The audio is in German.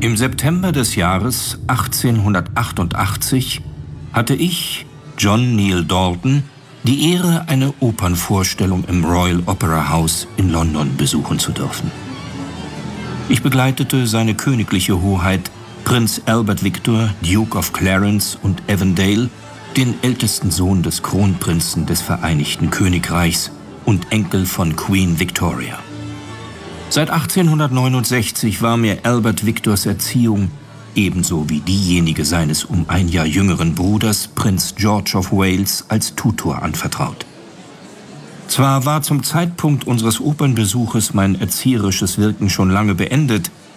Im September des Jahres 1888 hatte ich, John Neale Dalton, die Ehre, eine Opernvorstellung im Royal Opera House in London besuchen zu dürfen. Ich begleitete seine königliche Hoheit Prinz Albert Victor, Duke of Clarence und Avondale, den ältesten Sohn des Kronprinzen des Vereinigten Königreichs und Enkel von Queen Victoria. Seit 1869 war mir Albert Victors Erziehung, ebenso wie diejenige seines um ein Jahr jüngeren Bruders, Prinz George of Wales, als Tutor anvertraut. Zwar war zum Zeitpunkt unseres Opernbesuches mein erzieherisches Wirken schon lange beendet,